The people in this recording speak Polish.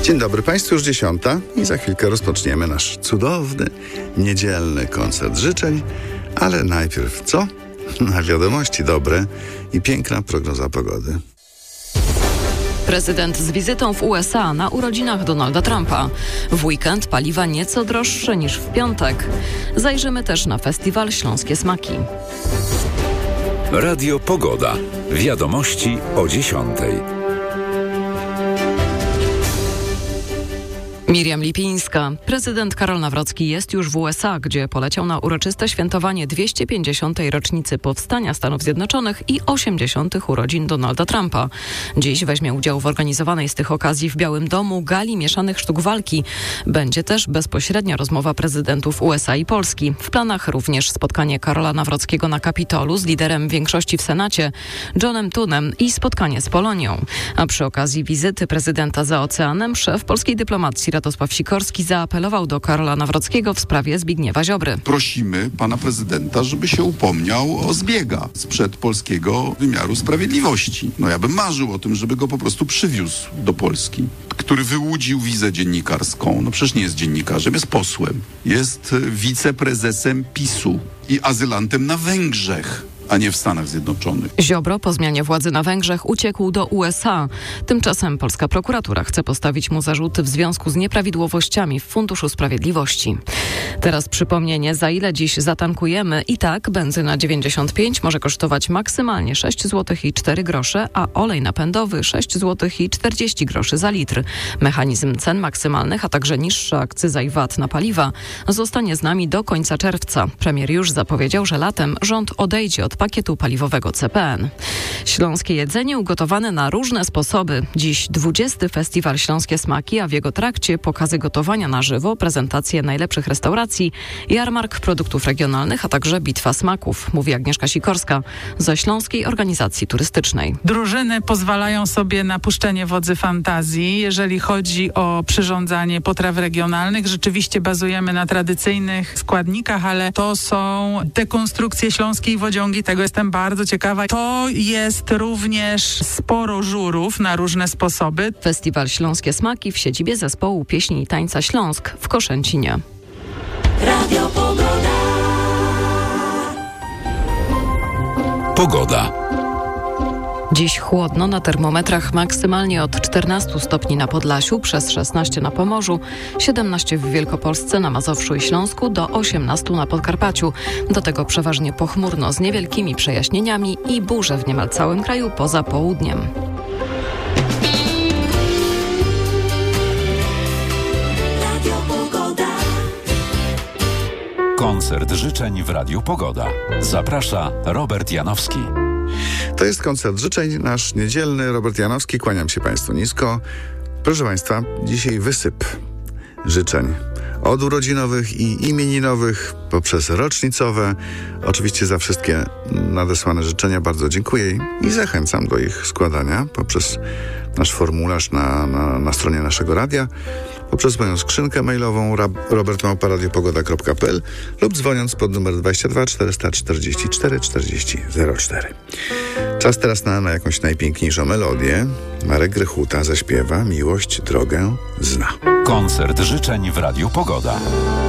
Dzień dobry Państwu, już 10 i za chwilkę rozpoczniemy nasz cudowny, niedzielny koncert życzeń, ale najpierw co? Na wiadomości dobre i piękna prognoza pogody. Prezydent z wizytą w USA na urodzinach Donalda Trumpa. W weekend paliwa nieco droższe niż w piątek. Zajrzymy też na festiwal Śląskie Smaki. Radio Pogoda. Wiadomości o 10. Miriam Lipińska. Prezydent Karol Nawrocki jest już w USA, gdzie poleciał na uroczyste świętowanie 250. rocznicy powstania Stanów Zjednoczonych i 80. urodzin Donalda Trumpa. Dziś weźmie udział w organizowanej z tych okazji w Białym Domu gali mieszanych sztuk walki. Będzie też bezpośrednia rozmowa prezydentów USA i Polski. W planach również spotkanie Karola Nawrockiego na Kapitolu z liderem większości w Senacie, Johnem Tunem, i spotkanie z Polonią. A przy okazji wizyty prezydenta za oceanem szef polskiej dyplomacji Radosław Sikorski zaapelował do Karola Nawrockiego w sprawie Zbigniewa Ziobry. Prosimy pana prezydenta, żeby się upomniał o zbiega sprzed polskiego wymiaru sprawiedliwości. Ja bym marzył o tym, żeby go po prostu przywiózł do Polski, który wyłudził wizę dziennikarską. Przecież nie jest dziennikarzem, jest posłem. Jest wiceprezesem PiS-u i azylantem na Węgrzech, a nie w Stanach Zjednoczonych. Ziobro po zmianie władzy na Węgrzech uciekł do USA. Tymczasem polska prokuratura chce postawić mu zarzuty w związku z nieprawidłowościami w Funduszu Sprawiedliwości. Teraz przypomnienie, za ile dziś zatankujemy. I tak benzyna 95 może kosztować maksymalnie 6 zł i 4 grosze, a olej napędowy 6 zł i 40 groszy za litr. Mechanizm cen maksymalnych, a także niższa akcyza i VAT na paliwa zostanie z nami do końca czerwca. Premier już zapowiedział, że latem rząd odejdzie od pakietu paliwowego CPN. Śląskie jedzenie ugotowane na różne sposoby. Dziś 20. Festiwal Śląskie Smaki, a w jego trakcie pokazy gotowania na żywo, prezentacje najlepszych restauracji, jarmark produktów regionalnych, a także bitwa smaków, mówi Agnieszka Sikorska ze Śląskiej Organizacji Turystycznej. Drużyny pozwalają sobie na puszczenie wodzy fantazji, jeżeli chodzi o przyrządzanie potraw regionalnych. Rzeczywiście bazujemy na tradycyjnych składnikach, ale to są dekonstrukcje śląskiej wodziągi. Tego jestem bardzo ciekawa. To jest również sporo żurów na różne sposoby. Festiwal Śląskie Smaki w siedzibie zespołu pieśni i tańca Śląsk w Koszęcinie. Radio Pogoda. Pogoda. Dziś chłodno, na termometrach maksymalnie od 14 stopni na Podlasiu, przez 16 na Pomorzu, 17 w Wielkopolsce, na Mazowszu i Śląsku, do 18 na Podkarpaciu. Do tego przeważnie pochmurno z niewielkimi przejaśnieniami i burze w niemal całym kraju poza południem. Koncert życzeń w Radiu Pogoda. Zaprasza Robert Janowski. To jest koncert życzeń, nasz niedzielny. Robert Janowski, kłaniam się Państwu nisko. Proszę Państwa, dzisiaj wysyp życzeń. Od urodzinowych i imieninowych, poprzez rocznicowe. Oczywiście za wszystkie nadesłane życzenia bardzo dziękuję i zachęcam do ich składania poprzez nasz formularz na stronie naszego radia, poprzez moją skrzynkę mailową robertmałpa.radiopogoda.pl lub dzwoniąc pod numer 22 444 40 04. Czas teraz na jakąś najpiękniejszą melodię. Marek Grechuta zaśpiewa Miłość drogę zna. Koncert życzeń w Radiu Pogoda.